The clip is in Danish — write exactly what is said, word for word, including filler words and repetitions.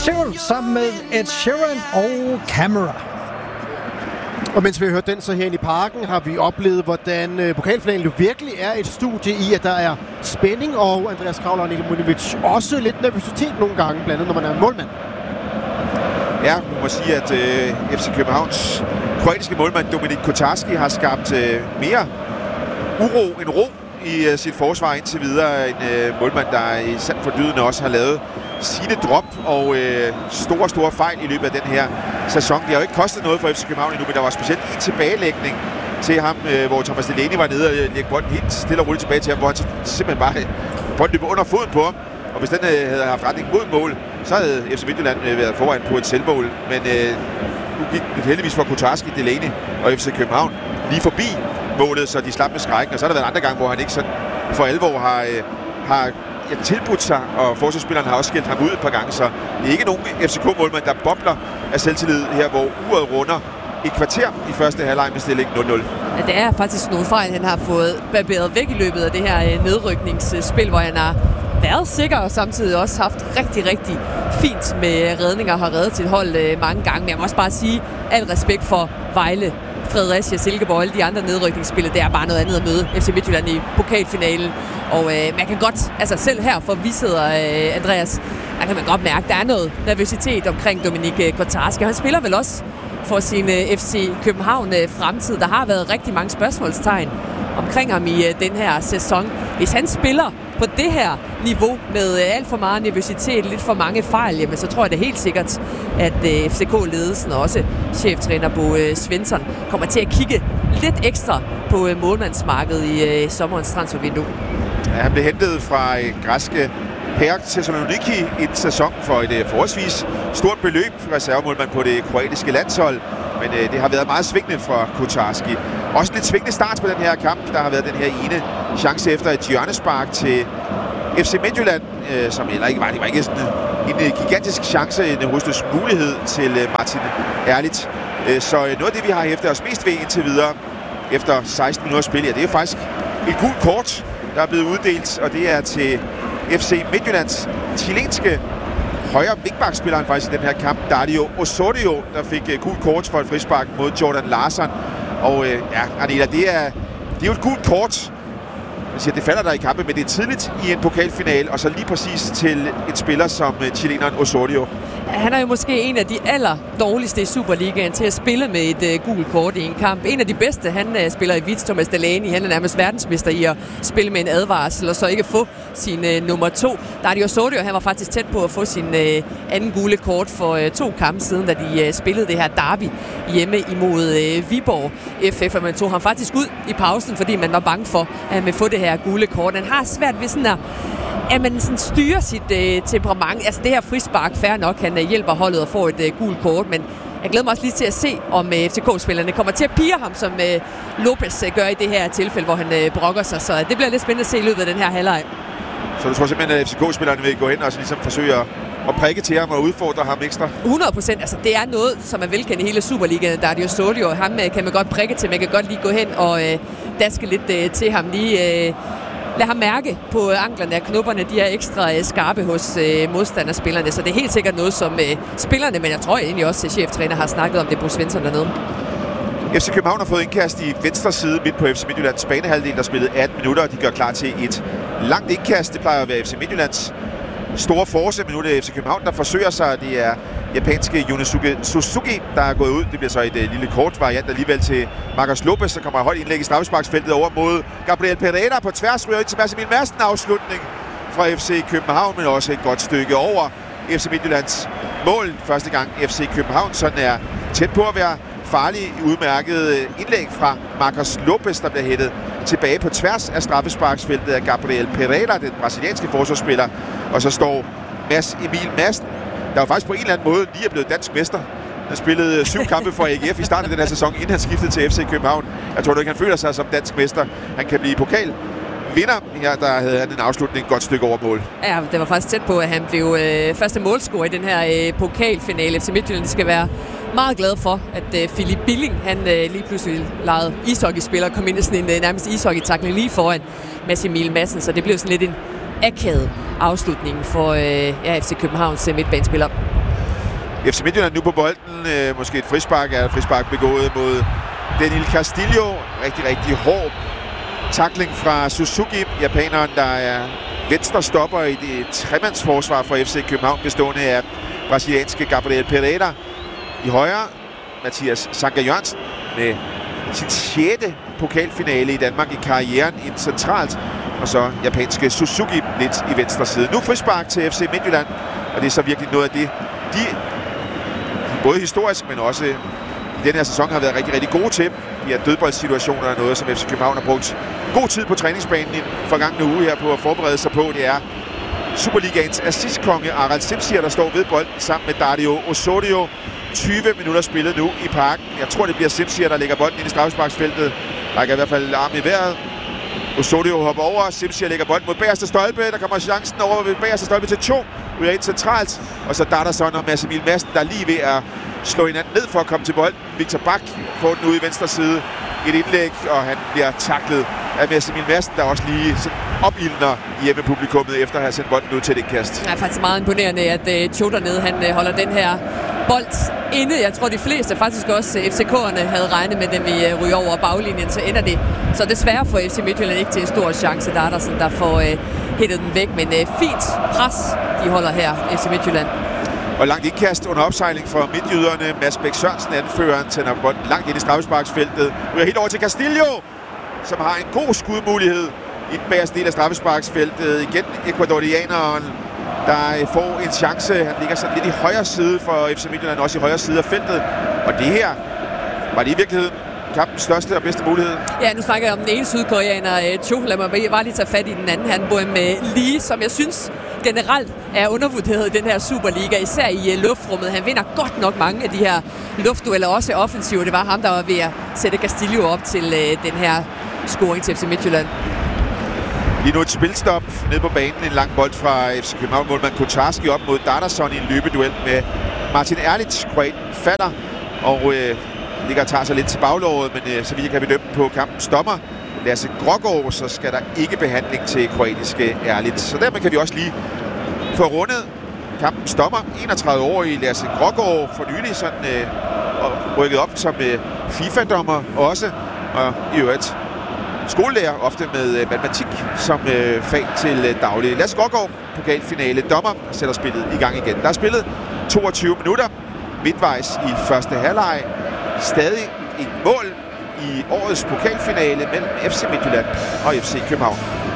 Seoul sammen med Ed Sheeran og Camera. Og mens vi har hørt den så herinde i parken, har vi oplevet, hvordan øh, pokalfinalen jo virkelig er et studie i, at der er spænding, og Andreas Kravler og Nikolaj Munjevic også lidt nervøsitet nogle gange, blandt andet når man er målmand. Ja, man må sige, at øh, F C Københavns kroatiske målmand Dominik Kotarski har skabt øh, mere uro end ro i øh, sit forsvar indtil videre. En øh, målmand, der i sandt for dydende også har lavet sine drop og øh, store, store fejl i løbet af den her sæson. Det har jo ikke kostet noget for F C København endnu, men der var specielt en tilbagelægning til ham, øh, hvor Thomas Delaney var nede og lægge bolden helt stille og roligt tilbage til ham, hvor han simpelthen bare bolden løb under foden på ham. Og hvis den øh, havde haft retning mod mål, så havde F C Midtjylland øh, været foran på et selvmål. Men øh, nu gik det heldigvis for Kotarski, Delaney og F C København lige forbi målet, så de slap med skrækken. Og så har der været andre gange, hvor han ikke sådan for alvor har, øh, har ja, tilbudt sig, og forsvarsspilleren har også skældt ham ud et par gange. Så det er ikke nogen F C K-målmand, der bobler af selvtillid her, hvor uret runder et kvarter i første halvleg med stilling nul nul. Ja, det er faktisk nogle fejl, han har fået barberet væk i løbet af det her nedrykningsspil, hvor han har været sikker og samtidig også haft rigtig, rigtig fint med redninger og har reddet sit hold øh, mange gange. Men jeg må også bare sige, al respekt for Vejle, Fredericia, Silkeborg og alle de andre nedrykningsspillere. Det er bare noget andet at møde F C Midtjylland i pokalfinalen. Og øh, man kan godt, altså selv her, for vi sidder, øh, Andreas, der kan man godt mærke, der er noget nervøsitet omkring Dominik Kotarski. Han spiller vel også for sin øh, F C København øh, fremtid. Der har været rigtig mange spørgsmålstegn omkring ham i øh, den her sæson. Hvis han spiller på det her niveau med øh, alt for meget nervøsitet, lidt for mange fejl, jamen, så tror jeg det helt sikkert, at øh, F C K-ledelsen og også cheftræner Bo øh, Svensson kommer til at kigge lidt ekstra på øh, målmandsmarkedet i øh, sommerens transfervindue. Ja, han blev hentet fra øh, græske Perk Thessaloniki en sæson for et øh, forholdsvis stort beløb, reservemålmand på det kroatiske landshold. Men øh, det har været meget svingende fra Kotarski. Også lidt svingende start på den her kamp. Der har været den her ene chance efter et hjørnespark til F C Midtjylland, øh, som heller ikke var, det var ikke sådan en, en gigantisk chance, en hostløs mulighed til øh, Martin Erlich. Øh, så øh, noget af det, vi har hæftet os mest ved indtil videre efter seksten minutter spil, ja, det er faktisk et gult kort, der er blevet uddelt, og det er til F C Midtjyllands chilenske højre wingback-spilleren faktisk i den her kamp, Dario Osorio, der fik uh, gult kort for et frispark mod Jordan Larsson. Og uh, ja, Anita, det er, det er jo et gult kort. Jeg siger, det falder der i kampen, men det er tidligt i en pokalfinale, og så lige præcis til en spiller som uh, chileneren Osorio. Han er jo måske en af de aller dårligste i Superligaen til at spille med et uh, gult kort i en kamp. En af de bedste, han uh, spiller i hvidt, Thomas Delaney. Han er nærmest verdensmester i at spille med en advarsel, og så ikke få sin uh, nummer to. Dario Osorio, han var faktisk tæt på at få sin uh, anden gule kort for uh, to kampe siden, da de uh, spillede det her derby hjemme imod uh, Viborg F F. Og man tog ham faktisk ud i pausen, fordi man var bange for, at han ville få det her gule kort. Han har svært ved sådan at at man sådan styrer sit øh, temperament. Altså det her frispark, fair nok, han øh, hjælper holdet at få et øh, gult kort, men jeg glæder mig også lige til at se, om øh, F C K-spillerne kommer til at pire ham, som øh, Lopez øh, gør i det her tilfælde, hvor han øh, brokker sig. Så det bliver lidt spændende at se i løbet af den her halvleg. Så du tror simpelthen, at F C K-spillerne vil gå hen og ligesom forsøge at, at prikke til ham og udfordre ham ekstra? hundrede procent. Altså det er noget, som er velkendt i hele Superligaen. Dario Osorio, ham øh, kan man godt prikke til. Man kan godt lige gå hen og øh, daske lidt øh, til ham lige. Øh, Lad ham mærke på anklerne af knopperne, de er ekstra øh, skarpe hos øh, modstanderspillerne, så det er helt sikkert noget, som øh, spillerne, men jeg tror egentlig også, at cheftræner har snakket om det, Bo Svensson dernede. F C København har fået indkast i venstre side midt på F C Midtjyllands banehalvdel, der spillede atten minutter, og de gør klar til et langt indkast. Det plejer at være F C Midtjyllands store force, men nu er det F C København, der forsøger sig. Det er japanske Yonosuke Suzuki, der er gået ud. Det bliver så et uh, lille kort variant alligevel til Marcos Lopez, der kommer højt indlæg i straffesparksfeltet over mod Gabriel Pereira på tværs, ryger ind til Mads Emil Madsen. Afslutning fra F C København, men også et godt stykke over F C Midtjyllands mål. Første gang F C København sådan er tæt på at være farlig i udmærket indlæg fra Marcos Lopez, der bliver hættet tilbage på tværs af straffesparksfeltet af Gabriel Pereira, den brasilianske forsvarsspiller. Og så står Mads Emil Madsen, der jo faktisk på en eller anden måde lige er blevet dansk mester. Han spillede syv kampe for A G F i starten af den her sæson, inden han skiftede til F C København. Jeg tror du ikke, han føler sig som dansk mester. Han kan blive pokal vinder. Her der havde han en afslutning et godt stykke over mål. Ja, det var faktisk tæt på, at han blev øh, første målscorer i den her øh, pokalfinale. F C Midtjylland skal være meget glad for, at øh, Philip Billing, han øh, lige pludselig legede ishockeyspiller, kom ind i sådan en øh, nærmest ishockey-tackling lige foran Mads Emil Madsen, så det blev sådan lidt en akavet afslutning for øh, ja, F C Københavns midtbanespiller. F C Midtjylland nu på bolden. Øh, måske et frispark. Er et frispark begået mod Daniel Castillo. Rigtig, rigtig hård tackling fra Suzuki. Japaneren, der er venstre stopper i det tremandsforsvar for F C København, bestående af brasilianske Gabriel Pereira. I højre, Mathias Sanka Jørgensen med sin sjette pokalfinale i Danmark i karrieren ind centralt. Og så japanske Suzuki lidt i venstre side. Nu frispark til F C Midtjylland, og det er så virkelig noget af det, de både historisk, men også i den her sæson har været rigtig, rigtig gode til. De her dødboldssituationer er noget, som F C København har brugt god tid på træningsbanen i den forgangne uge her på at forberede sig på. Det er Superligaens assistkonge Aral Simsier, der står ved bolden sammen med Dario Osorio. tyve minutter spillet nu i parken. Jeg tror, det bliver Simsier, der lægger bolden ind i straffesparksfeltet. Der kan i hvert fald arm i vejret. Osorio hopper over. Simsier lægger bolden mod bagerste stolpe. Der kommer chancen over ved bagerste stolpe til to. Ryger ind centralt. Og så Darderson og Mads Emil Madsen, der er lige ved at slå hinanden ned for at komme til bolden. Victor Bak får den ude i venstre side. Et indlæg, og han bliver taklet af Mads Emil Madsen, der også lige opildner hjemmepublikummet efter at have sendt bolden ud til et indkast. Det er faktisk meget imponerende, at uh, Cho dernede, han uh, holder den her bold inde. Jeg tror, de fleste, faktisk også F C K'erne, havde regnet med, den vi uh, ryger over baglinjen, så ender det. Så desværre får F C Midtjylland ikke til en stor chance. Der er der sådan, der får uh, hittet den væk, men uh, fint pres, de holder her, F C Midtjylland. Og langt indkast under opsejling for midtjyderne. Mads Bæk Sørensen, anføreren, tænder bolden langt ind i straffesparksfeltet. Ryger helt over til Castillo, som har en god skudmulighed i den bagerste del af straffesparksfeltet. Igen ecuadorianeren, der får en chance. Han ligger sådan lidt i højre side for F C Midtjylland, også i højre side af feltet. Og det her, var det i virkeligheden kampens største og bedste mulighed? Ja, nu snakker jeg om den ene sydkoreaner, Cho. Lad mig bare lige tage fat i den anden. Han bor med Lee, som jeg synes generelt er undervurderet i den her Superliga, især i uh, luftrummet. Han vinder godt nok mange af de her luftdueller, også offensive. Det var ham, der var ved at sætte Castillo op til uh, den her scoring til F C Midtjylland. Lige nu et spilstop nede på banen. En lang bold fra F C København. Målmand Kotarski op mod Darderson i en løbeduel med Martin Erlich. Kroaten falder og øh, ligger og tager sig lidt til baglåret, men øh, så vidt jeg kan bedømme på kampens dommer, Lasse Grågaard, så skal der ikke behandling til kroatiske Erlich. Så dermed kan vi også lige få rundet kampens dommer. enogtredive-årige Lasse Grågaard, for nylig sådan øh, rykket op som øh, FIFA-dommer også, og i øvrigt skolelærer, ofte med øh, matematik som øh, fag til øh, daglig. Lasse Grågaard, pokalfinale dommer, sætter spillet i gang igen. Der er spillet toogtyve minutter midtvejs i første halvleg. Stadig et mål i årets pokalfinale mellem F C Midtjylland og F C København.